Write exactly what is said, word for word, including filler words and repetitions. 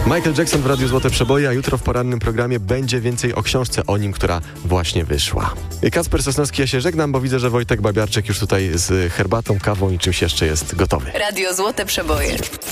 Michael Jackson w Radiu Złote Przeboje, a jutro w porannym programie będzie więcej o książce o nim, która właśnie wyszła. Kacper Sosnowski, ja się żegnam, bo widzę, że Wojtek Babiarczyk już tutaj z herbatą, kawą i czymś jeszcze jest gotowy. Radio Złote Przeboje.